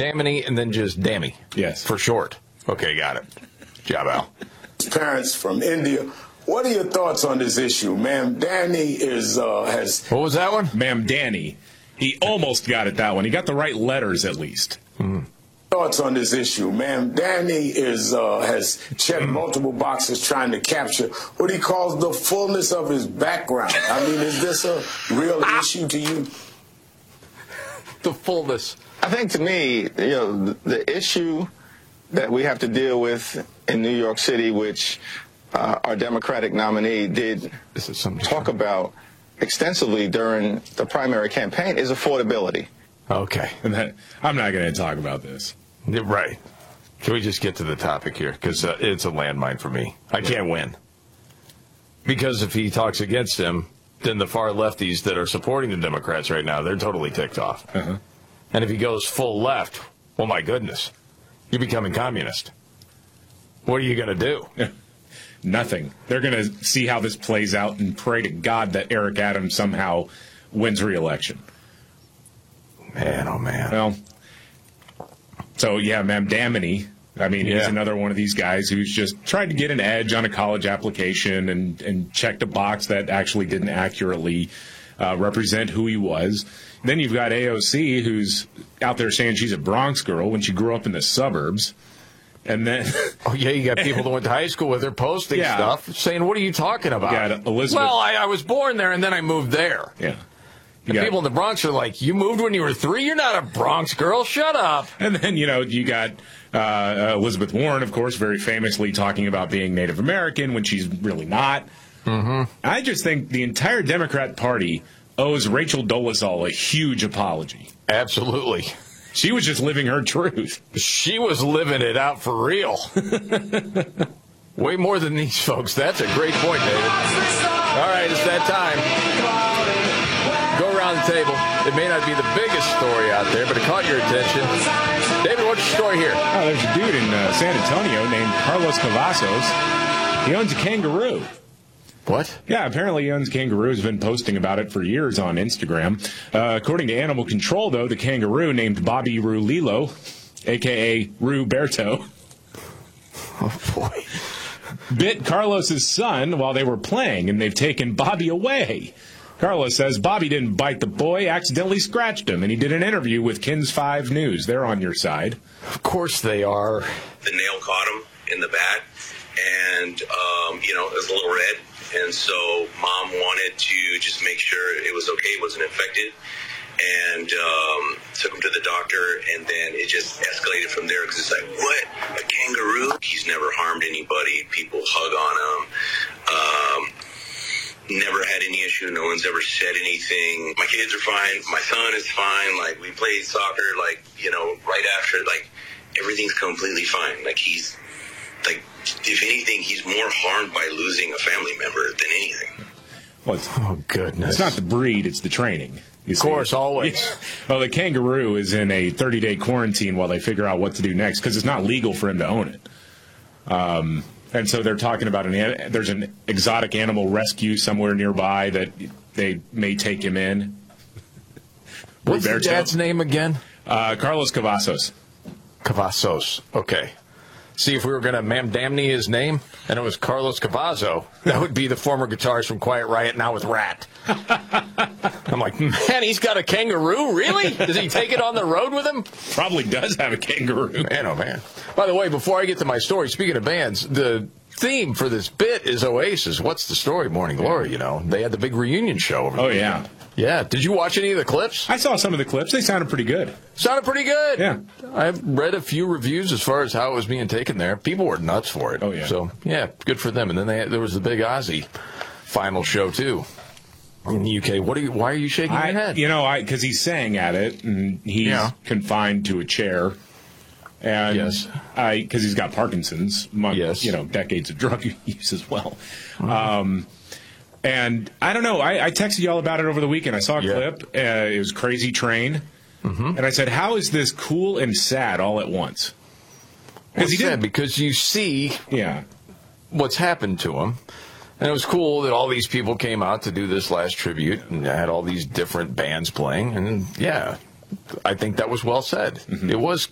Damney and then just Dammy. Yes. For short. Okay, got it. Job, Al. Parents from India. What are your thoughts on this issue? Ma'am Danny has... What was that one? Ma'am Danny. He almost got it, that one. He got the right letters, at least. Thoughts on this issue? Ma'am Danny has checked multiple boxes trying to capture what he calls the fullness of his background. I mean, is this a real issue to you? The fullness. I think to me, the issue that we have to deal with in New York City, which our Democratic nominee did talk about extensively during the primary campaign, is affordability. Okay. And I'm not going to talk about this. Right. Can we just get to the topic here? Because it's a landmine for me. I can't win. Because if he talks against him, then the far lefties that are supporting the Democrats right now, they're totally ticked off. Uh-huh. And if he goes full left, well, my goodness, you're becoming communist. What are you going to do? Nothing. They're going to see how this plays out and pray to God that Eric Adams somehow wins re-election. Man, oh, man. Well, so, yeah, Ma'am Damney, I mean, he's another one of these guys who's just tried to get an edge on a college application and checked a box that actually didn't accurately represent who he was. Then you've got AOC, who's out there saying she's a Bronx girl when she grew up in the suburbs. And then... Oh, yeah, you got people that went to high school with her posting stuff, saying, what are you talking about? You got Elizabeth. Well, I was born there, and then I moved there. Yeah. And people in the Bronx are like, you moved when you were 3? You're not a Bronx girl. Shut up. And then, you got Elizabeth Warren, of course, very famously talking about being Native American when she's really not. Mm-hmm. I just think the entire Democrat Party owes Rachel Dolezal a huge apology. Absolutely. She was just living her truth. She was living it out for real. Way more than these folks. That's a great point, David. All right, it's that time. Go around the table. It may not be the biggest story out there, but it caught your attention. David, what's your story here? Oh, there's a dude in San Antonio named Carlos Cavazos. He owns a kangaroo. What? Yeah, apparently he owns a kangaroo. He's been posting about it for years on Instagram. According to Animal Control, though, the kangaroo named Bobby Rulilo, a.k.a. Ruberto, oh, boy, bit Carlos's son while they were playing, and they've taken Bobby away. Carlos says Bobby didn't bite the boy, accidentally scratched him, and he did an interview with KENS 5 News. They're on your side. Of course they are. The nail caught him in the back, and, it was a little red. And so Mom wanted to just make sure it was okay, it wasn't infected, and took him to the doctor, and then it just escalated from there because it's like, what, a kangaroo? He's never harmed anybody. People hug on him. Never had any issue. No one's ever said anything. My kids are fine. My son is fine. Like, we played soccer, right after, everything's completely fine. He's, if anything, he's more harmed by losing a family member than anything. Well, oh, goodness. It's not the breed, it's the training. Of course, always. Well, the kangaroo is in a 30-day quarantine while they figure out what to do next because it's not legal for him to own it. And so they're talking about there's an exotic animal rescue somewhere nearby that they may take him in. What's the dad's name again? Carlos Cavazos. Cavazos. Okay. See, if we were going to Ma'am Damney his name, and it was Carlos Cavazo, that would be the former guitarist from Quiet Riot, now with Rat. I'm like, man, he's got a kangaroo? Really? Does he take it on the road with him? Probably does have a kangaroo. Man, oh, man. By the way, before I get to my story, speaking of bands, the theme for this bit is Oasis. What's the story? Morning Glory, They had the big reunion show over the weekend. Yeah. Did you watch any of the clips? I saw some of the clips. They sounded pretty good. Sounded pretty good. Yeah. I've read a few reviews as far as how it was being taken there. People were nuts for it. Oh, yeah. So, yeah, good for them. And then there was the big Ozzy final show, too, in the UK. Why are you shaking your head? Because he sang at it, and he's confined to a chair. And yes. Because he's got Parkinson's, decades of drug use as well. Mm-hmm. And I don't know. I texted you all about it over the weekend. I saw a clip. It was Crazy Train. Mm-hmm. And I said, how is this cool and sad all at once? Because you see what's happened to him. And it was cool that all these people came out to do this last tribute and had all these different bands playing. And, I think that was well said. Mm-hmm. It was